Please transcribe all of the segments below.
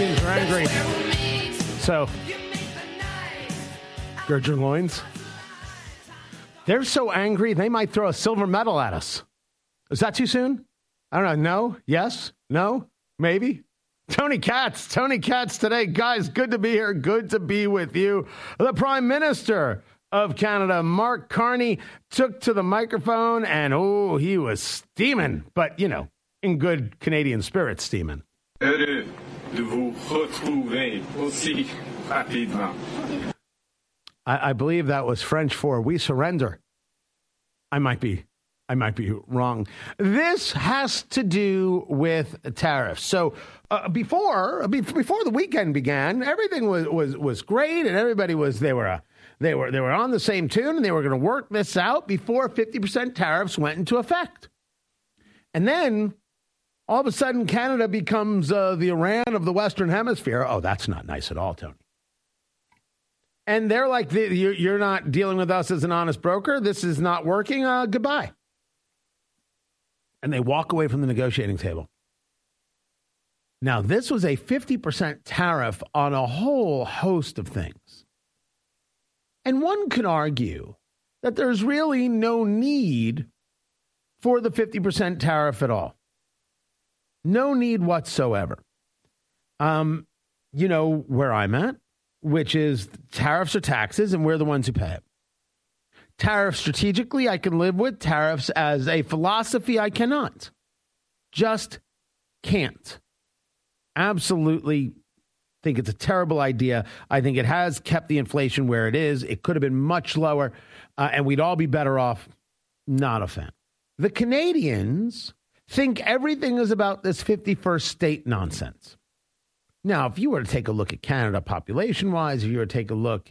Canadians are angry. So, gird your loins. They're so angry, they might throw a silver medal at us. Is that too soon? I don't know. No? Yes? No? Maybe? Tony Katz today. Guys, good to be here. Good to be with you. The Prime Minister of Canada, Mark Carney, took to the microphone and, he was steaming. But, in good Canadian spirit, steaming. Heureux de vous retrouver aussi rapidement. I believe that was French for "we surrender." I might be wrong. This has to do with tariffs. So before the weekend began, everything was great, and everybody they were on the same tune, and they were going to work this out before 50% tariffs went into effect. And then all of a sudden, Canada becomes the Iran of the Western Hemisphere. Oh, that's not nice at all, Tony. And they're like, you're not dealing with us as an honest broker. This is not working. Goodbye. And they walk away from the negotiating table. Now, this was a 50% tariff on a whole host of things. And one could argue that there's really no need for the 50% tariff at all. No need whatsoever. You know where I'm at, which is tariffs or taxes, and we're the ones who pay it. Tariffs strategically, I can live with. Tariffs as a philosophy, I cannot. Just can't. Absolutely think it's a terrible idea. I think it has kept the inflation where it is. It could have been much lower, and we'd all be better off. Not a fan. The Canadians think everything is about this 51st state nonsense. Now, if you were to take a look at Canada population-wise, if you were to take a look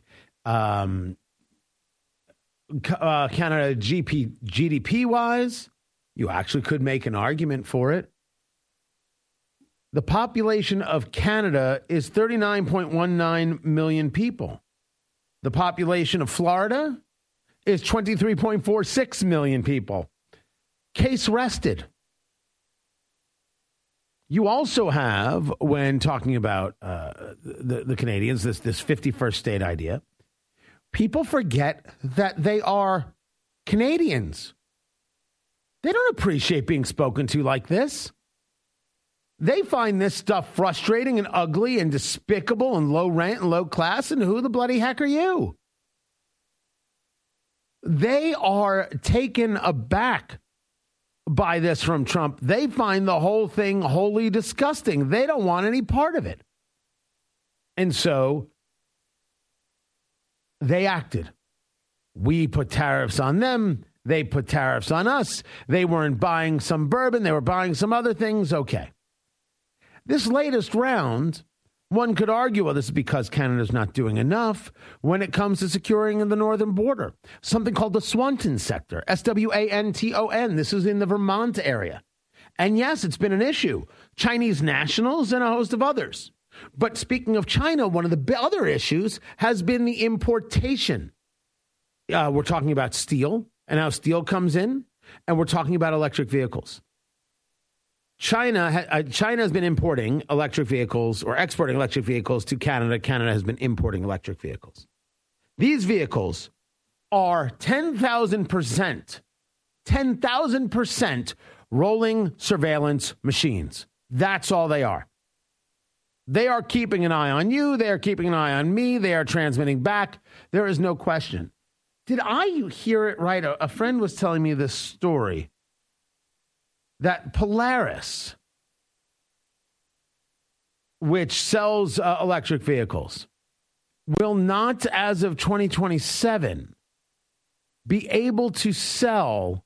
Canada GDP-wise, you actually could make an argument for it. The population of Canada is 39.19 million people. The population of Florida is 23.46 million people. Case rested. You also have, when talking about the Canadians, this 51st state idea, people forget that they are Canadians. They don't appreciate being spoken to like this. They find this stuff frustrating and ugly and despicable and low rent and low class, and who the bloody heck are you? They are taken aback by this from Trump. They find the whole thing wholly disgusting. They don't want any part of it. And so they acted. We put tariffs on them. They put tariffs on us. They weren't buying some bourbon. They were buying some other things. Okay. This latest round, one could argue, well, this is because Canada's not doing enough when it comes to securing the northern border. Something called the Swanton sector, Swanton. This is in the Vermont area. And yes, it's been an issue. Chinese nationals and a host of others. But speaking of China, one of the other issues has been the importation. We're talking about steel and how steel comes in, and we're talking about electric vehicles. China has been importing electric vehicles or exporting electric vehicles to Canada. Canada has been importing electric vehicles. These vehicles are 10,000% rolling surveillance machines. That's all they are. They are keeping an eye on you. They are keeping an eye on me. They are transmitting back. There is no question. Did I hear it right? A friend was telling me this story that Polaris, which sells electric vehicles, will not, as of 2027, be able to sell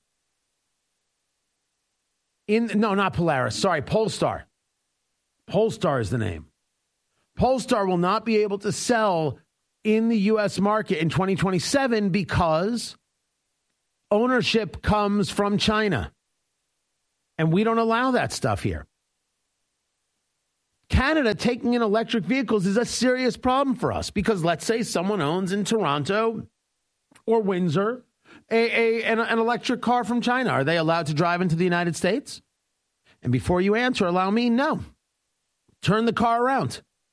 not Polaris, sorry, Polestar. Polestar is the name. Polestar will not be able to sell in the U.S. market in 2027 because ownership comes from China. And we don't allow that stuff here. Canada taking in electric vehicles is a serious problem for us because let's say someone owns in Toronto or Windsor an electric car from China. Are they allowed to drive into the United States? And before you answer, allow me, no. Turn the car around.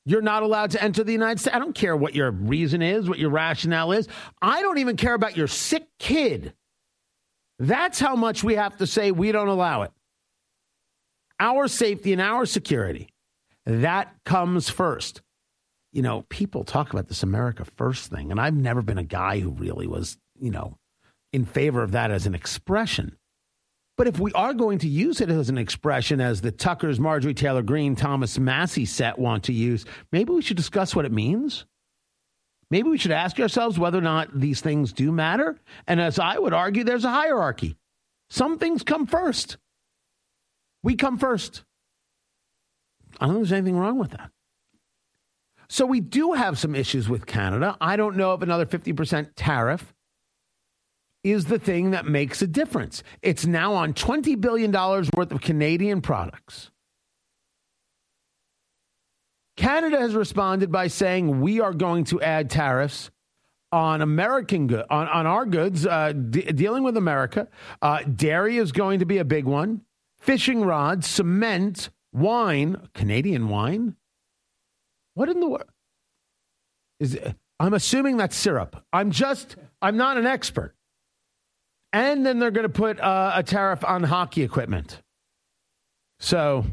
You're not allowed to enter the United States. I don't care what your reason is, what your rationale is. I don't even care about your sick kid. That's how much we have to say we don't allow it. Our safety and our security, that comes first. You know, people talk about this America First thing, and I've never been a guy who really was, in favor of that as an expression. But if we are going to use it as an expression, as the Tuckers, Marjorie Taylor Greene, Thomas Massey set want to use, maybe we should discuss what it means. Maybe we should ask ourselves whether or not these things do matter. And as I would argue, there's a hierarchy. Some things come first. We come first. I don't think there's anything wrong with that. So we do have some issues with Canada. I don't know if another 50% tariff is the thing that makes a difference. It's now on $20 billion worth of Canadian products. Canada has responded by saying we are going to add tariffs on American goods, on our goods, dealing with America. Dairy is going to be a big one. Fishing rods, cement, wine, Canadian wine. What in the world? I'm assuming that's syrup. I'm not an expert. And then they're going to put a tariff on hockey equipment. So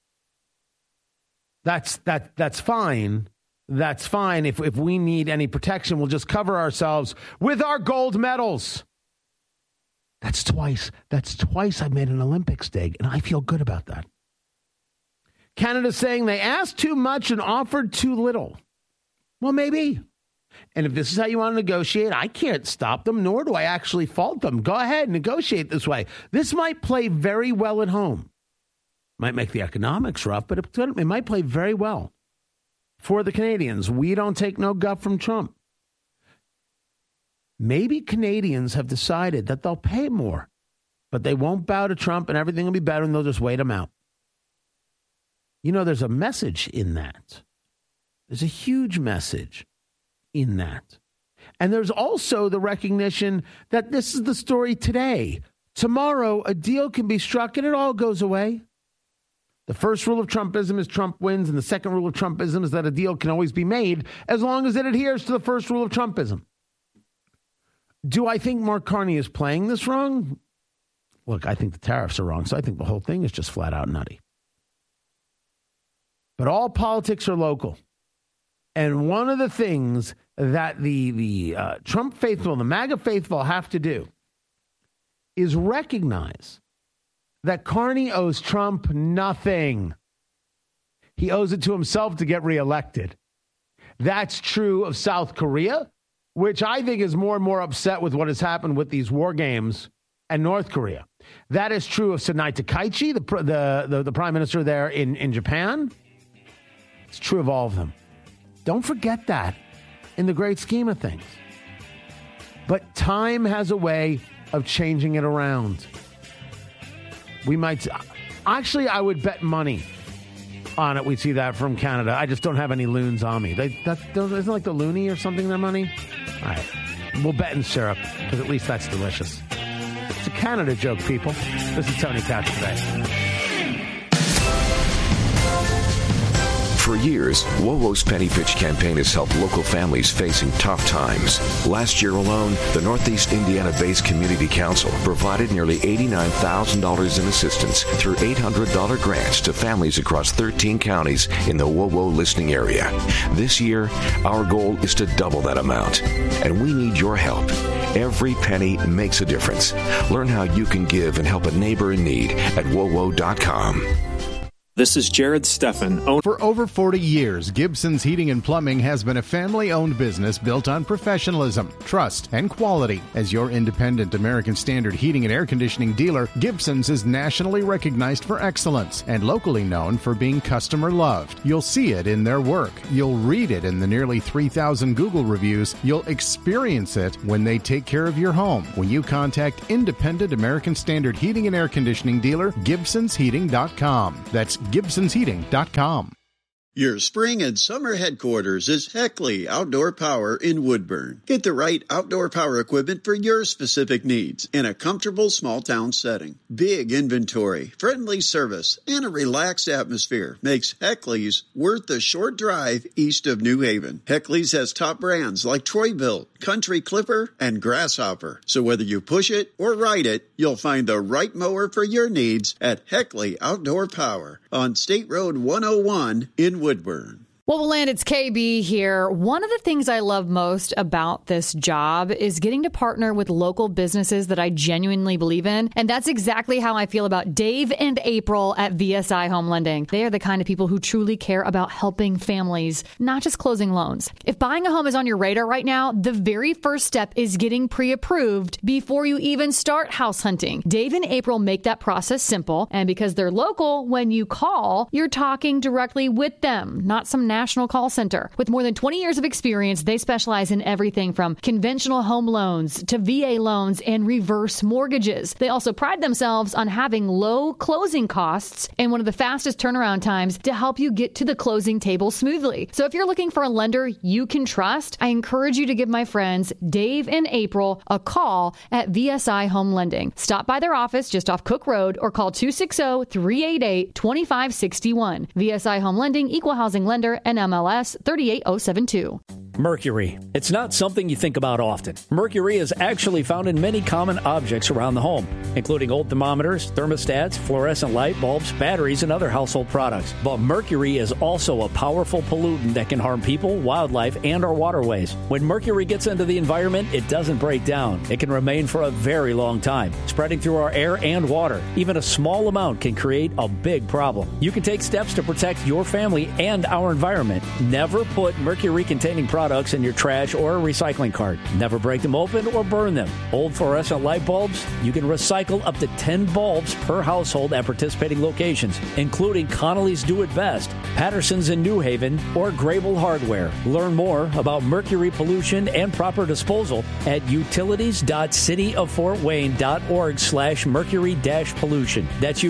that's fine. That's fine. If we need any protection, we'll just cover ourselves with our gold medals. That's twice I've made an Olympics dig, and I feel good about that. Canada's saying they asked too much and offered too little. Well, maybe. And if this is how you want to negotiate, I can't stop them, nor do I actually fault them. Go ahead, negotiate this way. This might play very well at home. Might make the economics rough, but it might play very well for the Canadians. We don't take no guff from Trump. Maybe Canadians have decided that they'll pay more, but they won't bow to Trump and everything will be better and they'll just wait him out. There's a message in that. There's a huge message in that. And there's also the recognition that this is the story today. Tomorrow, a deal can be struck and it all goes away. The first rule of Trumpism is Trump wins, and the second rule of Trumpism is that a deal can always be made as long as it adheres to the first rule of Trumpism. Do I think Mark Carney is playing this wrong? Look, I think the tariffs are wrong, so I think the whole thing is just flat out nutty. But all politics are local. And one of the things that the Trump faithful, the MAGA faithful have to do is recognize that Carney owes Trump nothing. He owes it to himself to get reelected. That's true of South Korea, which I think is more and more upset with what has happened with these war games, and North Korea. That is true of Sonai Takaichi, the prime minister there in Japan. It's true of all of them. Don't forget that in the great scheme of things. But time has a way of changing it around. We might... Actually, I would bet money on it. We'd see that from Canada. I just don't have any loons on me. Isn't like the loonie or something their money? All right. We'll bet in syrup, because at least that's delicious. It's a Canada joke, people. This is Tony Katz today. For years, WOWO's Penny Pitch campaign has helped local families facing tough times. Last year alone, the Northeast Indiana-based Community Council provided nearly $89,000 in assistance through $800 grants to families across 13 counties in the WOWO listening area. This year, our goal is to double that amount, and we need your help. Every penny makes a difference. Learn how you can give and help a neighbor in need at WOWO.com. This is Jared Steffen. For over 40 years, Gibson's Heating and Plumbing has been a family-owned business built on professionalism, trust, and quality. As your independent American Standard heating and air conditioning dealer, Gibson's is nationally recognized for excellence and locally known for being customer-loved. You'll see it in their work. You'll read it in the nearly 3,000 Google reviews. You'll experience it when they take care of your home. When you contact independent American Standard heating and air conditioning dealer, GibsonsHeating.com. That's GibsonsHeating.com. Your spring and summer headquarters is Heckley Outdoor Power in Woodburn. Get the right outdoor power equipment for your specific needs in a comfortable small town setting. Big inventory, friendly service, and a relaxed atmosphere makes Heckley's worth the short drive east of New Haven. Heckley's has top brands like Troy-Bilt, Country Clipper, and Grasshopper. So whether you push it or ride it, you'll find the right mower for your needs at Heckley Outdoor Power on State Road 101 in Woodburn. Well, Land, it's KB here. One of the things I love most about this job is getting to partner with local businesses that I genuinely believe in. And that's exactly how I feel about Dave and April at VSI Home Lending. They are the kind of people who truly care about helping families, not just closing loans. If buying a home is on your radar right now, the very first step is getting pre-approved before you even start house hunting. Dave and April make that process simple. And because they're local, when you call, you're talking directly with them, not some national call center. With more than 20 years of experience, they specialize in everything from conventional home loans to VA loans and reverse mortgages. They also pride themselves on having low closing costs and one of the fastest turnaround times to help you get to the closing table smoothly. So if you're looking for a lender you can trust, I encourage you to give my friends Dave and April a call at VSI Home Lending. Stop by their office just off Cook Road or call 260-388-2561. VSI Home Lending, Equal Housing Lender, NMLS 38072. Mercury. It's not something you think about often. Mercury is actually found in many common objects around the home, including old thermometers, thermostats, fluorescent light bulbs, batteries, and other household products. But mercury is also a powerful pollutant that can harm people, wildlife, and our waterways. When mercury gets into the environment, it doesn't break down. It can remain for a very long time, spreading through our air and water. Even a small amount can create a big problem. You can take steps to protect your family and our environment. Never put mercury-containing products in your trash or a recycling cart. Never break them open or burn them. Old fluorescent light bulbs, you can recycle up to 10 bulbs per household at participating locations, including Connolly's Do It Best, Patterson's in New Haven, or Grable Hardware. Learn more about mercury pollution and proper disposal at utilities.cityoffortwayne.org/mercury-pollution. That's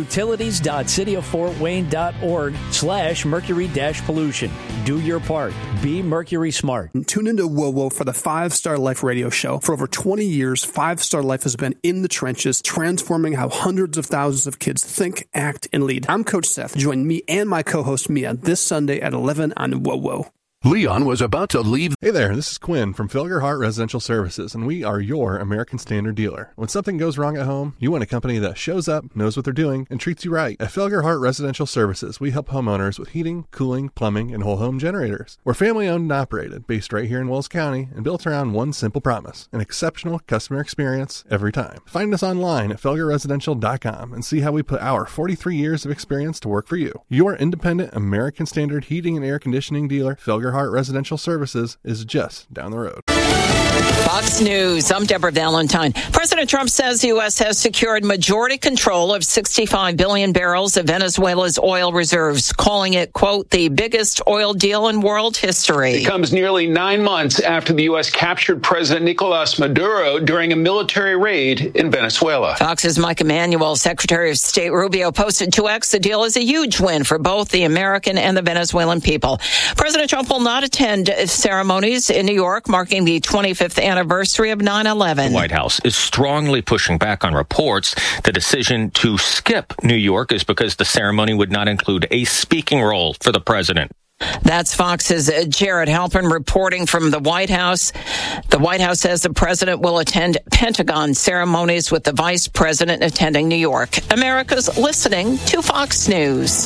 utilities.cityoffortwayne.org/mercury-pollution. Do your part. Be Mercury smart. Tune into WOWO for the 5 Star Life radio show. For over 20 years, 5 Star Life has been in the trenches, transforming how hundreds of thousands of kids think, act, and lead. I'm Coach Seth. Join me and my co-host Mia this Sunday at 11 on WOWO. Leon was about to leave. Hey there, this is Quinn from Felgerhart Residential Services, and we are your American Standard dealer. When something goes wrong at home, you want a company that shows up, knows what they're doing, and treats you right. At Felgerhart Residential Services, we help homeowners with heating, cooling, plumbing, and whole home generators. We're family-owned and operated, based right here in Wells County, and built around one simple promise: an exceptional customer experience every time. Find us online at felgerresidential.com and see how we put our 43 years of experience to work for you. Your independent American Standard heating and air conditioning dealer, Felgerhart Residential Services, is just down the road. Fox News. I'm Deborah Valentine. President Trump says the U.S. has secured majority control of 65 billion barrels of Venezuela's oil reserves, calling it, quote, the biggest oil deal in world history. It comes nearly 9 months after the U.S. captured President Nicolas Maduro during a military raid in Venezuela. Fox's Mike Emanuel, Secretary of State Rubio, posted to X the deal is a huge win for both the American and the Venezuelan people. President Trump will not attend ceremonies in New York marking the 25th anniversary of 9/11. The White House is strongly pushing back on reports. The decision to skip New York is because the ceremony would not include a speaking role for the president. That's Fox's Jared Halpern reporting from the White House. The White House says the president will attend Pentagon ceremonies with the vice president attending New York. America's listening to Fox News.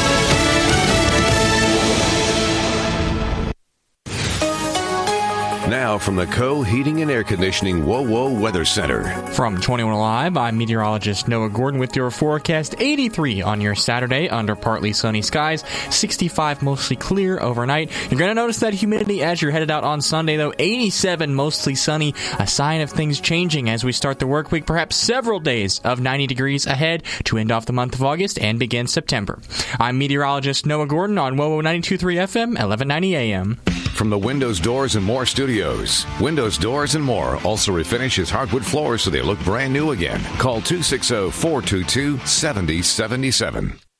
Now from the Co-Heating and Air Conditioning WOWO Weather Center. From 21 Live, I'm meteorologist Noah Gordon with your forecast. 83 on your Saturday under partly sunny skies. 65 mostly clear overnight. You're going to notice that humidity as you're headed out on Sunday, though. 87 mostly sunny. A sign of things changing as we start the work week. Perhaps several days of 90 degrees ahead to end off the month of August and begin September. I'm meteorologist Noah Gordon on WOWO 92.3 FM, 1190 AM. From the Windows, Doors, and More studios. Windows, Doors, and More also refinishes hardwood floors so they look brand new again. Call 260-422-7077.